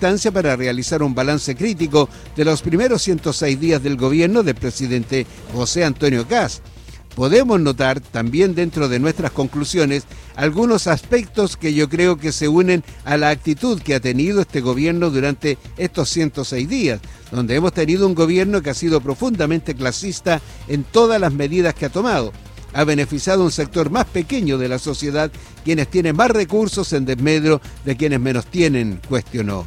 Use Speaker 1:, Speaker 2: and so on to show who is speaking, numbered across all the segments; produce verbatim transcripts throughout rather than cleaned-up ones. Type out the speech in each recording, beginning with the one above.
Speaker 1: instancia para realizar un balance crítico de los primeros ciento seis días del gobierno del presidente José Antonio Kast. Podemos notar también dentro de nuestras conclusiones algunos aspectos que yo creo que se unen a la actitud que ha tenido este gobierno durante estos ciento seis días, donde hemos tenido un gobierno que ha sido profundamente clasista en todas las medidas que ha tomado. Ha beneficiado a un sector más pequeño de la sociedad, quienes tienen más recursos en desmedro de quienes menos tienen, cuestionó.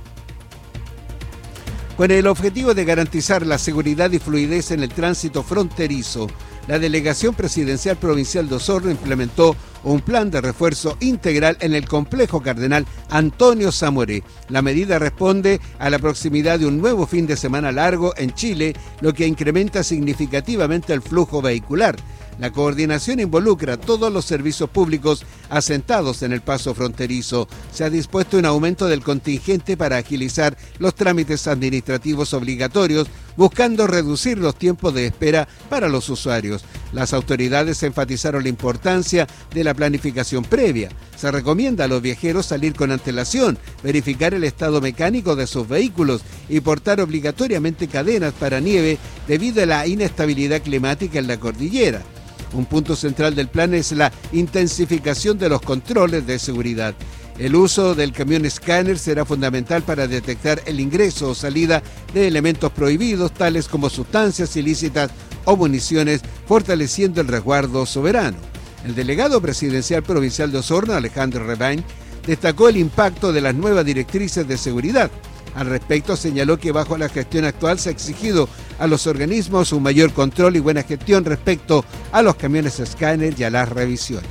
Speaker 1: Con el objetivo de garantizar la seguridad y fluidez en el tránsito fronterizo, la Delegación Presidencial Provincial de Osorno implementó un plan de refuerzo integral en el complejo cardenal Antonio Zamoré. La medida responde a la proximidad de un nuevo fin de semana largo en Chile, lo que incrementa significativamente el flujo vehicular. La coordinación involucra a todos los servicios públicos asentados en el paso fronterizo. Se ha dispuesto un aumento del contingente para agilizar los trámites administrativos obligatorios, buscando reducir los tiempos de espera para los usuarios. Las autoridades enfatizaron la importancia de la planificación previa. Se recomienda a los viajeros salir con antelación, verificar el estado mecánico de sus vehículos y portar obligatoriamente cadenas para nieve debido a la inestabilidad climática en la cordillera. Un punto central del plan es la intensificación de los controles de seguridad. El uso del camión escáner será fundamental para detectar el ingreso o salida de elementos prohibidos, tales como sustancias ilícitas o municiones, fortaleciendo el resguardo soberano. El delegado presidencial provincial de Osorno, Alejandro Rebain, destacó el impacto de las nuevas directrices de seguridad. Al respecto, señaló que bajo la gestión actual se ha exigido a los organismos un mayor control y buena gestión respecto a los camiones escáner y a las revisiones.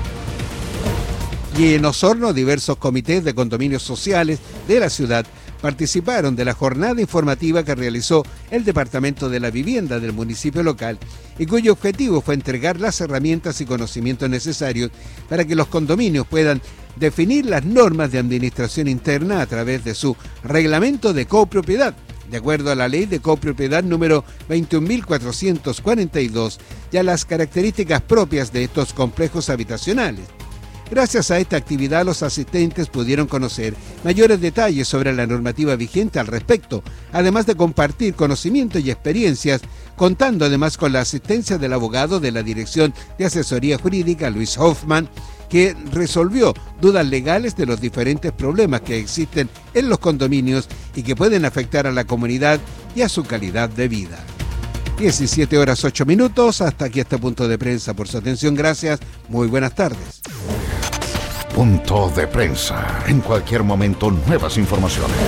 Speaker 1: Y en Osorno, diversos comités de condominios sociales de la ciudad participaron de la jornada informativa que realizó el Departamento de la Vivienda del municipio local y cuyo objetivo fue entregar las herramientas y conocimientos necesarios para que los condominios puedan definir las normas de administración interna a través de su reglamento de copropiedad, de acuerdo a la ley de copropiedad número veintiún mil cuatrocientos cuarenta y dos y a las características propias de estos complejos habitacionales. Gracias a esta actividad, los asistentes pudieron conocer mayores detalles sobre la normativa vigente al respecto, además de compartir conocimientos y experiencias, contando además con la asistencia del abogado de la Dirección de Asesoría Jurídica, Luis Hoffman, que resolvió dudas legales de los diferentes problemas que existen en los condominios y que pueden afectar a la comunidad y a su calidad de vida. diecisiete horas ocho minutos, hasta aquí este punto de prensa. Por su atención, gracias, muy buenas tardes.
Speaker 2: Punto de prensa. En cualquier momento, nuevas informaciones.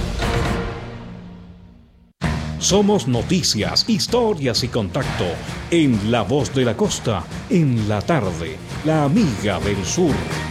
Speaker 3: Somos noticias, historias y contacto en La Voz de la Costa, en la tarde, la amiga del sur.